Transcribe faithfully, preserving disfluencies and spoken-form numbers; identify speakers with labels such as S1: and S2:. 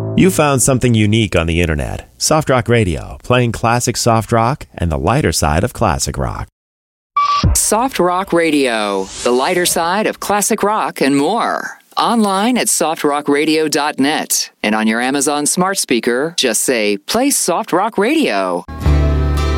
S1: You found something unique on the internet. Soft Rock Radio, playing classic soft rock and the lighter side of classic rock.
S2: Soft Rock Radio, the lighter side of classic rock and more. Online at soft rock radio dot net. And on your Amazon smart speaker, just say, play Soft Rock Radio.